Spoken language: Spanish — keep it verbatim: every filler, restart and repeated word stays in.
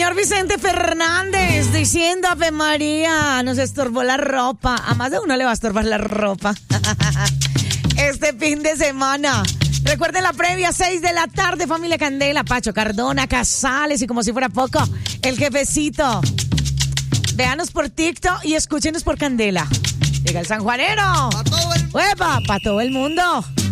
señor Vicente Fernández diciendo Ave María, nos estorbó la ropa. A más de uno le va a estorbar la ropa. Este fin de semana. Recuerden la previa, seis de la tarde, familia Candela, Pacho Cardona, Casales y como si fuera poco, el jefecito. Véanos por TikTok y escúchenos por Candela. Llega el sanjuanero. ¡Pa' todo el... ¡Uepa! ¡Para todo el mundo!